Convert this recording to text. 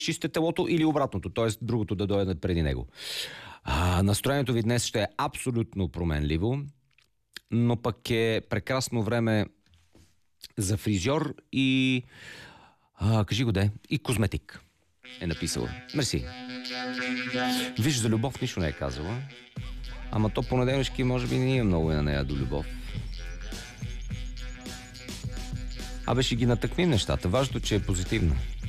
чисте телото или обратното, т.е. другото да дойде преди него. Настроението ви днес ще е абсолютно променливо, но пък е прекрасно време за фризьор и кажи го и козметик е написала. Мерси. Виж, за любов нищо не е казала. Ама то понеделнички може би не е много и на нея до любов. Ще ги натъкмим нещата. Важното, че е позитивно.